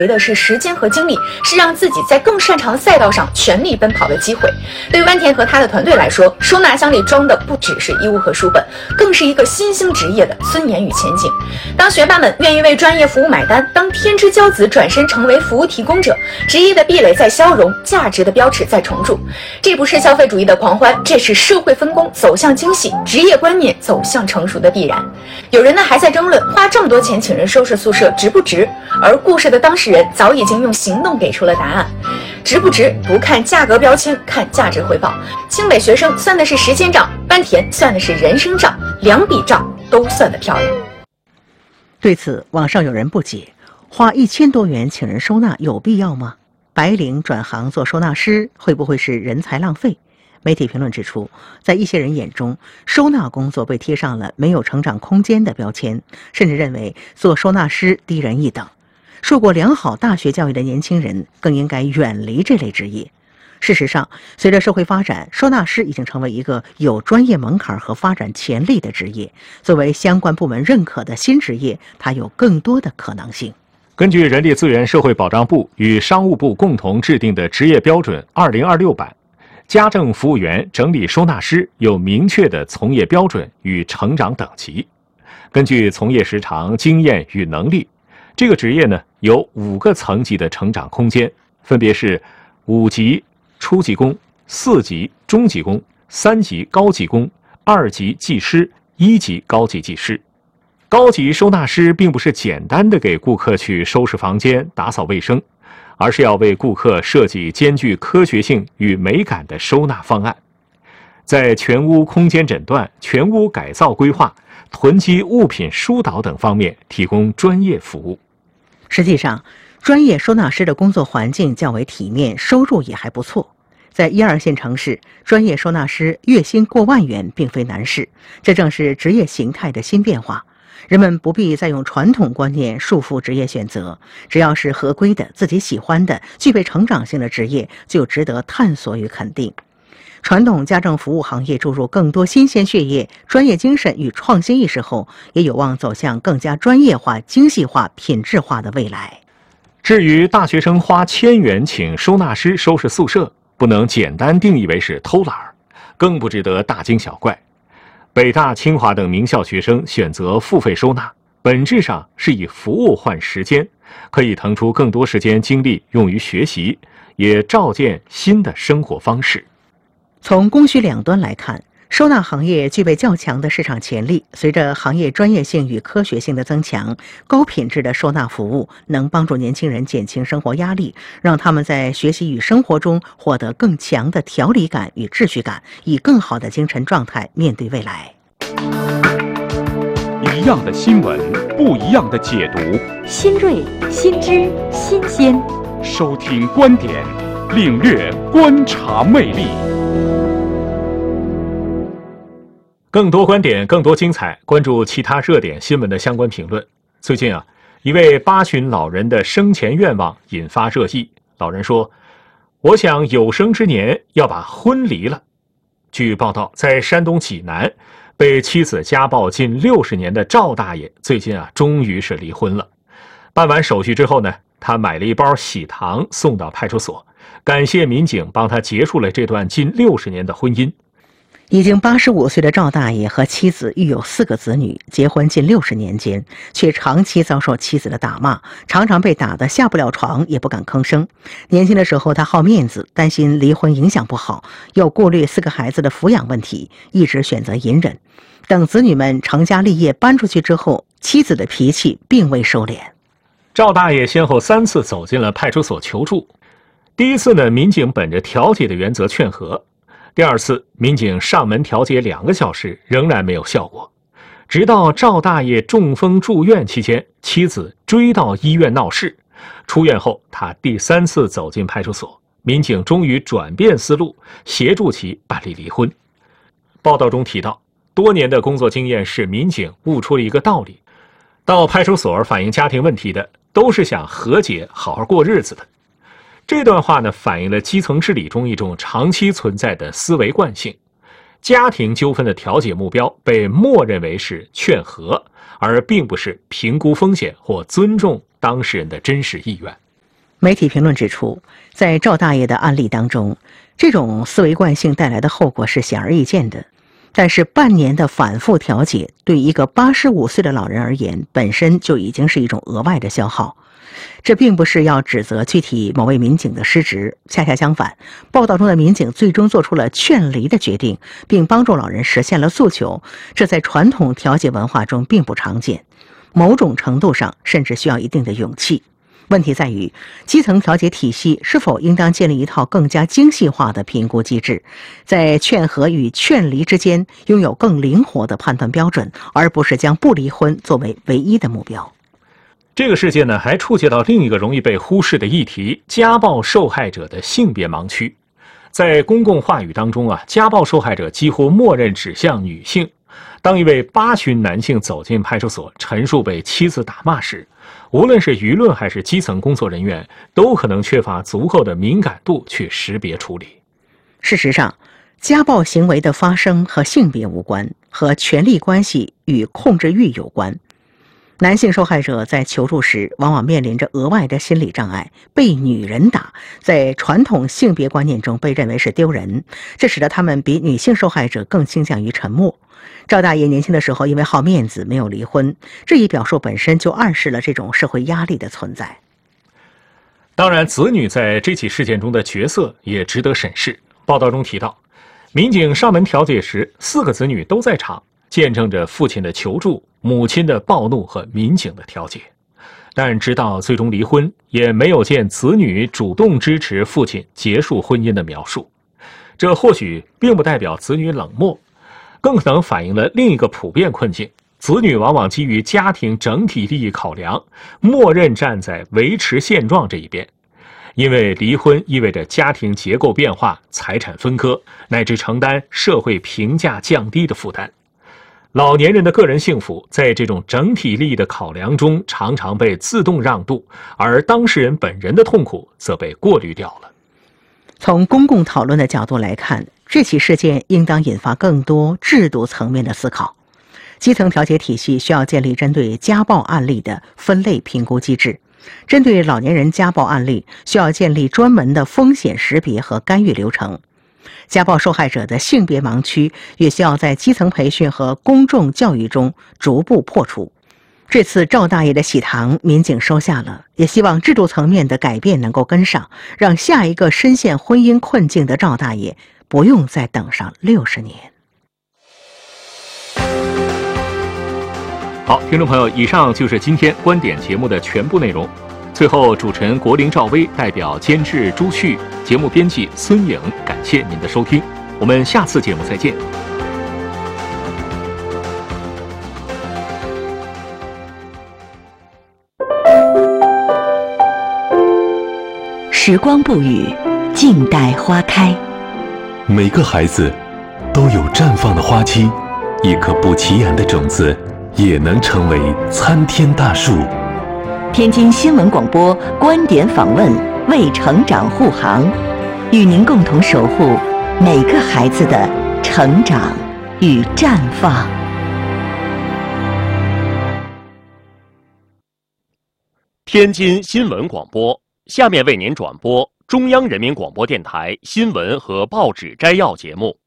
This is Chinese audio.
的是时间和精力，是让自己在更擅长赛道上全力奔跑的机会。对湾田和他的团队来说，收纳箱里装的不只是衣物和书本，更是一个新兴职业的尊严与前景。当学霸们愿意为专业服务买单，当天之骄子转身成为服务提供者，职业的壁垒在消融，价值的标尺在重铸。这不是消费主义的狂欢，这是社会分工走向精细，职业观念走向成熟的必然。有人呢还在争论花这么多钱请人收拾宿舍值不值，而故事的当事人早已经用行动给出了答案。值不值不看价格标签，看价值回报。清北学生算的是时间账，湾田算的是人生账，两笔账都算得漂亮。 对此，网上有人不解，花1000多元请人收纳有必要吗？白领转行做收纳师会不会是人才浪费？媒体评论指出，在一些人眼中，收纳工作被贴上了没有成长空间的标签，甚至认为做收纳师低人一等。受过良好大学教育的年轻人更应该远离这类职业。事实上，随着社会发展，收纳师已经成为一个有专业门槛和发展潜力的职业。作为相关部门认可的新职业，它有更多的可能性。 根据人力资源社会保障部与商务部共同制定的职业标准2026版，家政服务员、整理收纳师有明确的从业标准与成长等级。根据从业时长、经验与能力，这个职业呢有5个层级的成长空间，分别是5级初级工、4级中级工、3级高级工、2级技师、1级高级技师。高级收纳师并不是简单的给顾客去收拾房间、打扫卫生，而是要为顾客设计兼具科学性与美感的收纳方案，在全屋空间诊断、全屋改造规划、囤积物品疏导等方面提供专业服务。 实际上，专业收纳师的工作环境较为体面，收入也还不错。在1、2线城市，专业收纳师月薪过万元并非难事，这正是职业形态的新变化。人们不必再用传统观念束缚职业选择，只要是合规的、自己喜欢的、具备成长性的职业，就值得探索与肯定。传统家政服务行业注入更多新鲜血液、专业精神与创新意识后，也有望走向更加专业化、精细化、品质化的未来。 至于大学生花1000元请收纳师收拾宿舍，不能简单定义为是偷懒，更不值得大惊小怪。北大、清华等名校学生选择付费收纳，本质上是以服务换时间，可以腾出更多时间精力用于学习，也照见新的生活方式。 从供需两端来看，收纳行业具备较强的市场潜力。随着行业专业性与科学性的增强，高品质的收纳服务能帮助年轻人减轻生活压力，让他们在学习与生活中获得更强的条理感与秩序感，以更好的精神状态面对未来。 一样的新闻，不一样的解读， 新锐、新知、新鲜。 收听观点，领略观察魅力。 更多观点，更多精彩，关注其他热点新闻的相关评论。最近一位8旬老人的生前愿望引发热议。老人说：“我想有生之年要把婚离了。”据报道，在山东济南，被妻子家暴近60年的赵大爷，最近终于是离婚了。办完手续之后呢，他买了一包喜糖送到派出所，感谢民警帮他结束了这段近60年的婚姻。 已经85岁的赵大爷和妻子育有4个子女，结婚近60年间，却长期遭受妻子的打骂，常常被打得下不了床，也不敢吭声。年轻的时候他好面子，担心离婚影响不好，又顾虑4个孩子的抚养问题，一直选择隐忍。等子女们成家立业搬出去之后，妻子的脾气并未收敛。 赵大爷先后3次走进了派出所求助。第一次呢，民警本着调解的原则劝和。第2次，民警上门调解2个小时，仍然没有效果。直到赵大爷中风住院期间，妻子追到医院闹事。出院后，他第3次走进派出所，民警终于转变思路，协助其办理离婚。报道中提到，多年的工作经验使民警悟出了一个道理：到派出所反映家庭问题的，都是想和解、好好过日子的。这段话呢，反映了基层治理中一种长期存在的思维惯性。家庭纠纷的调解目标被默认为是劝和，而并不是评估风险或尊重当事人的真实意愿。 媒体评论指出，在赵大爷的案例当中，这种思维惯性带来的后果是显而易见的。但是半年的反复调解，对一个85岁的老人而言，本身就已经是一种额外的消耗。这并不是要指责具体某位民警的失职，恰恰相反，报道中的民警最终做出了劝离的决定，并帮助老人实现了诉求，这在传统调解文化中并不常见，某种程度上甚至需要一定的勇气。问题在于，基层调解体系是否应当建立一套更加精细化的评估机制，在劝和与劝离之间拥有更灵活的判断标准，而不是将不离婚作为唯一的目标。 这个事件呢，还触及到另一个容易被忽视的议题——家暴受害者的性别盲区。在公共话语当中家暴受害者几乎默认指向女性。当一位八旬男性走进派出所，陈述被妻子打骂时，无论是舆论还是基层工作人员，都可能缺乏足够的敏感度去识别处理。 事实上，家暴行为的发生和性别无关，和权力关系与控制欲有关。男性受害者在求助时往往面临着额外的心理障碍，被女人打在传统性别观念中被认为是丢人，这使得他们比女性受害者更倾向于沉默。赵大爷年轻的时候因为好面子没有离婚，这一表述本身就暗示了这种社会压力的存在。 当然，子女在这起事件中的角色也值得审视。报道中提到，民警上门调解时，4个子女都在场，见证着父亲的求助、母亲的暴怒和民警的调解。但直到最终离婚，也没有见子女主动支持父亲结束婚姻的描述。这或许并不代表子女冷漠，更可能反映了另一个普遍困境：子女往往基于家庭整体利益考量，默认站在维持现状这一边。因为离婚意味着家庭结构变化、财产分割，乃至承担社会评价降低的负担。老年人的个人幸福在这种整体利益的考量中常常被自动让渡，而当事人本人的痛苦则被过滤掉了。 从公共讨论的角度来看，这起事件应当引发更多制度层面的思考。基层调解体系需要建立针对家暴案例的分类评估机制，针对老年人家暴案例需要建立专门的风险识别和干预流程。家暴受害者的性别盲区也需要在基层培训和公众教育中逐步破除。这次赵大爷的喜糖，民警收下了，也希望制度层面的改变能够跟上，让下一个深陷婚姻困境的赵大爷不用再等上60年。 好，听众朋友，以上就是今天观点节目的全部内容。最后，主持人国林、赵薇代表监制朱旭，节目编辑孙颖，感谢您的收听，我们下次节目再见。 时光不语，静待花开。 每个孩子都有绽放的花期，一颗不起眼的种子也能成为参天大树。 天津新闻广播观点访问，为成长护航，与您共同守护每个孩子的成长与绽放。 天津新闻广播，下面为您转播中央人民广播电台新闻和报纸摘要节目。